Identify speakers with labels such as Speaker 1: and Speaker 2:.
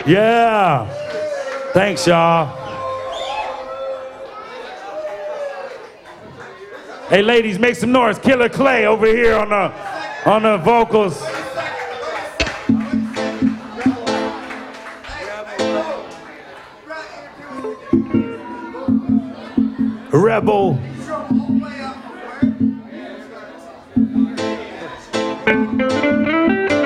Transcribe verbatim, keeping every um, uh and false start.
Speaker 1: Yeah. Thanks, y'all. Hey, ladies, make some noise. Killer Clay over here on the on the vocals. Rebel.